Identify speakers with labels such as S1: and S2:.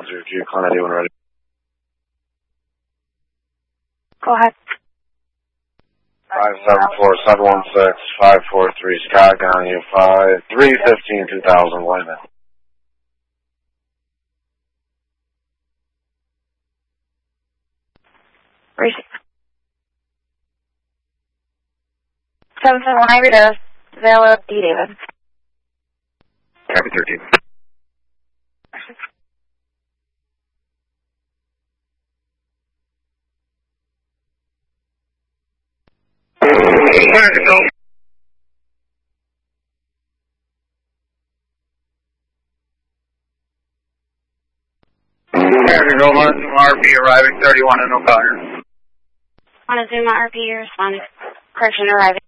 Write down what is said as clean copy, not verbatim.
S1: 10-Q, Climb 91 ready.
S2: Go ahead.
S1: 574-716-543, Scott, on you, 315-2000, line now.
S2: Receive. 771 Ivory Dove, Vale of D. David.
S1: Copy 13. Fire control. Fire control, RP arriving 31 in O'Connor.
S2: On a Zuma RP, responding. Correction arriving.